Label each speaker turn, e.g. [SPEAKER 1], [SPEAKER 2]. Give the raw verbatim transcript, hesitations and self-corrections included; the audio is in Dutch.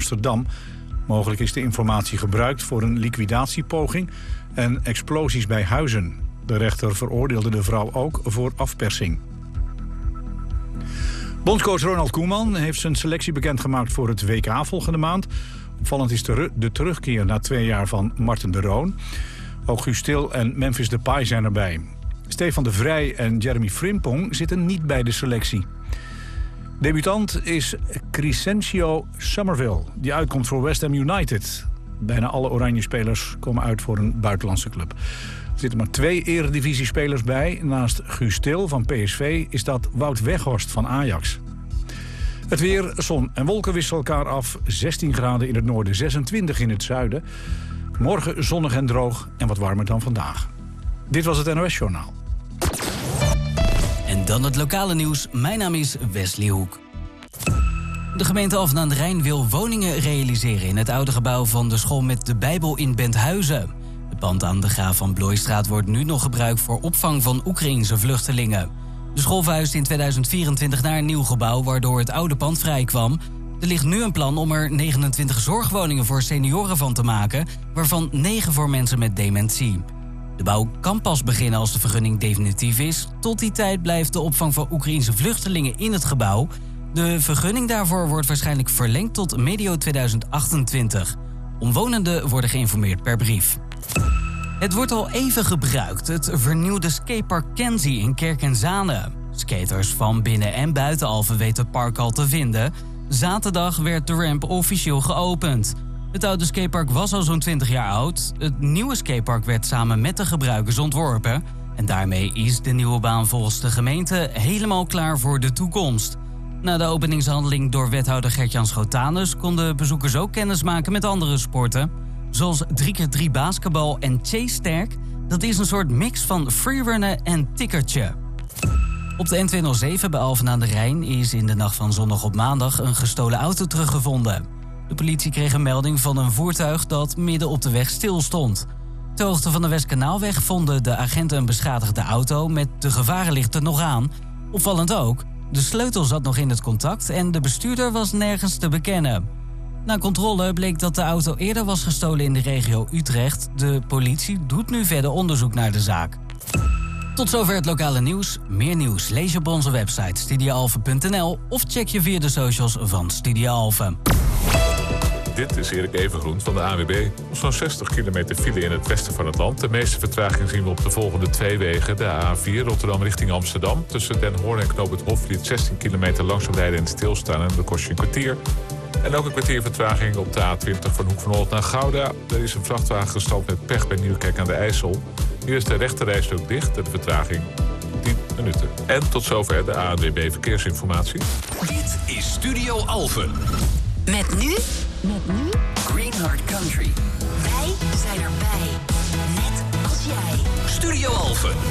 [SPEAKER 1] Amsterdam. Mogelijk is de informatie gebruikt voor een liquidatiepoging en explosies bij huizen. De rechter veroordeelde de vrouw ook voor afpersing. Bondscoach Ronald Koeman heeft zijn selectie bekendgemaakt voor het W K volgende maand. Opvallend is de, de terugkeer na twee jaar van Marten de Roon. Ook Guus Til en Memphis Depay zijn erbij. Stefan de Vrij en Jeremy Frimpong zitten niet bij de selectie. Debutant is Crescencio Somerville, die uitkomt voor West Ham United. Bijna alle Oranje-spelers komen uit voor een buitenlandse club. Er zitten maar twee eredivisiespelers bij. Naast Guus Til van P S V is dat Wout Weghorst van Ajax. Het weer, zon en wolken wisselen elkaar af. zestien graden in het noorden, zesentwintig in het zuiden. Morgen zonnig en droog en wat warmer dan vandaag. Dit was het N O S-journaal.
[SPEAKER 2] En dan het lokale nieuws. Mijn naam is Wesley Hoek. De gemeente Alphen aan de Rijn wil woningen realiseren in het oude gebouw van de school met de Bijbel in Benthuizen. Het pand aan de Graaf van Bloeistraat wordt nu nog gebruikt voor opvang van Oekraïense vluchtelingen. De school verhuist in tweeduizend vierentwintig naar een nieuw gebouw, waardoor het oude pand vrijkwam. Er ligt nu een plan om er negenentwintig zorgwoningen voor senioren van te maken, waarvan negen voor mensen met dementie. De bouw kan pas beginnen als de vergunning definitief is. Tot die tijd blijft de opvang van Oekraïense vluchtelingen in het gebouw. De vergunning daarvoor wordt waarschijnlijk verlengd tot medio tweeduizend achtentwintig. Omwonenden worden geïnformeerd per brief. Het wordt al even gebruikt, het vernieuwde skatepark Kenzie in Kerkenzane. Skaters van binnen en buiten Alphen weten het park al te vinden. Zaterdag werd de ramp officieel geopend. Het oude skatepark was al zo'n twintig jaar oud. Het nieuwe skatepark werd samen met de gebruikers ontworpen. En daarmee is de nieuwe baan volgens de gemeente helemaal klaar voor de toekomst. Na de openingshandeling door wethouder Gert-Jan Schotanus konden bezoekers ook kennis maken met andere sporten. Zoals drie keer drie basketbal en chase sterk. Dat is een soort mix van freerunnen en tikkertje. Op de N tweehonderdzeven bij Alphen aan de Rijn is in de nacht van zondag op maandag een gestolen auto teruggevonden. De politie kreeg een melding van een voertuig dat midden op de weg stilstond. Ter hoogte van de Westkanaalweg vonden de agenten een beschadigde auto met de gevarenlichten nog aan. Opvallend ook, de sleutel zat nog in het contact en de bestuurder was nergens te bekennen. Na controle bleek dat de auto eerder was gestolen in de regio Utrecht. De politie doet nu verder onderzoek naar de zaak. Tot zover het lokale nieuws. Meer nieuws lees je op onze website studio alphen punt n l of check je via de socials van Studio Alphen.
[SPEAKER 3] Dit is Erik Evengroen van de A N W B. Zo'n zestig kilometer file in het westen van het land. De meeste vertraging zien we op de volgende twee wegen. De A vier Rotterdam richting Amsterdam. Tussen Den Hoorn en Knoop het Hofvliet zestien kilometer langzaam rijden en stilstaan. En dat kost je een kwartier. En ook een kwartier vertraging op de A twintig van Hoek van Holland naar Gouda. Er is een vrachtwagen gestrand met pech bij Nieuwkerk aan de IJssel. Hier is de rechterrijstrook dicht en de vertraging tien minuten. En tot zover de A N W B Verkeersinformatie.
[SPEAKER 4] Dit is Studio Alphen.
[SPEAKER 5] Met nu...
[SPEAKER 4] Met nu... Greenheart Country.
[SPEAKER 5] Wij zijn erbij. Net als jij.
[SPEAKER 4] Studio Alphen.